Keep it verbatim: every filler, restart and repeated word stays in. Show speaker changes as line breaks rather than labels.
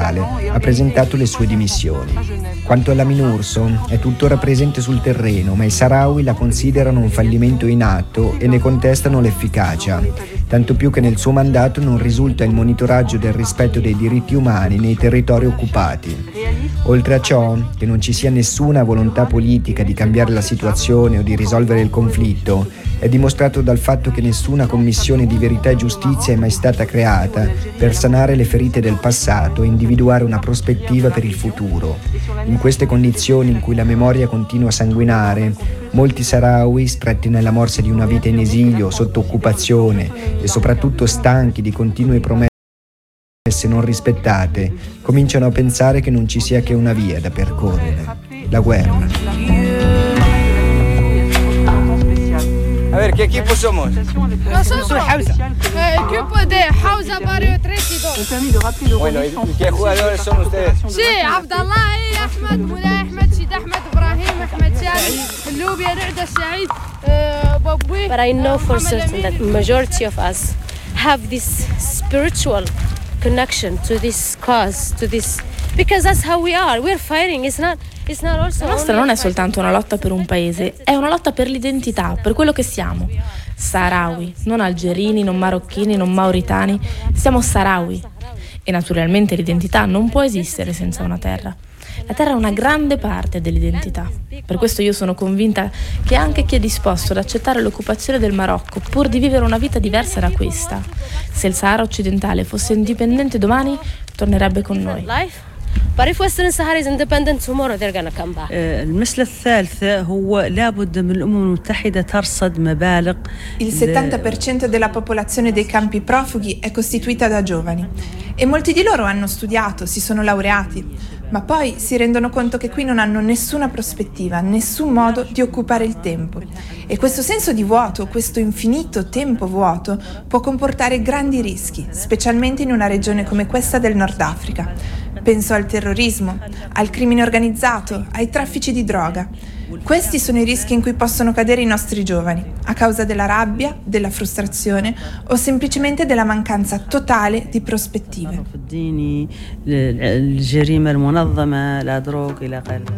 occidentale ha presentato le sue dimissioni. Quanto alla Minurso, è tuttora presente sul terreno, ma i Sahrawi la considerano un fallimento in atto e ne contestano l'efficacia, tanto più che nel suo mandato non risulta il monitoraggio del rispetto dei diritti umani nei territori occupati. Oltre a ciò, che non ci sia nessuna volontà politica di cambiare la situazione o di risolvere il conflitto, è dimostrato dal fatto che nessuna commissione di verità e giustizia è mai stata creata per sanare le ferite del passato e individuare una prospettiva per il futuro. In queste condizioni in cui la memoria continua a sanguinare, molti Sahrawi, stretti nella morsa di una vita in esilio, sotto occupazione e soprattutto stanchi di continue promesse non rispettate, cominciano a pensare che non ci sia che una via da percorrere: la guerra.
A ver, ¿qué equipo somos?
Nosotros, eh, equipo de Hausa Barrio tres y dos.
Bueno, ¿y qué jugadores son ustedes?
Sí, Abdallah, Ahmed, Mulay Ahmed, Sid Ahmed, Ibrahim, Ahmed Sali, Lubia, Rida, Said, Babui.
But I know for certain that majority of us have this spiritual connection to this cause, to this, because that's how we are. We're fighting. It's not. It's not also.
La nostra non è soltanto una lotta per un paese, è una lotta per l'identità, per quello che siamo. Sahrawi, non algerini, non marocchini, non mauritani, siamo Sahrawi. E naturalmente l'identità non può esistere senza una terra. La terra è una grande parte dell'identità. Per questo io sono convinta che anche chi è disposto ad accettare l'occupazione del Marocco pur di vivere una vita diversa da questa, se il Sahara occidentale fosse indipendente domani, tornerebbe con noi.
But if Western Sahara is independent tomorrow, they're gonna come back.
المسألة الثالثة هو لابد من الأمم المتحدة ترصد مبالغ.
Il settanta per cento della popolazione dei campi profughi è costituita da giovani e molti di loro hanno studiato, si sono laureati, ma poi si rendono conto che qui non hanno nessuna prospettiva, nessun modo di occupare il tempo. E questo senso di vuoto, questo infinito tempo vuoto, può comportare grandi rischi, specialmente in una regione come questa del Nord Africa. Penso al terrorismo, al crimine organizzato, ai traffici di droga. Questi sono i rischi in cui possono cadere i nostri giovani, a causa della rabbia, della frustrazione o semplicemente della mancanza totale di prospettive.